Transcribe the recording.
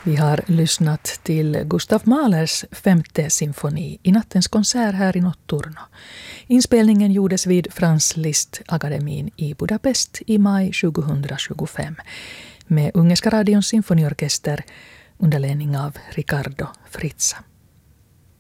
Vi har lyssnat till Gustav Mahlers 5:e symfoni i nattens konsert här i Notturno. Inspelningen gjordes vid Franz Liszt-akademin i Budapest i maj 2025 med Ungerska radions symfoniorkester under ledning av Ricardo Fritza.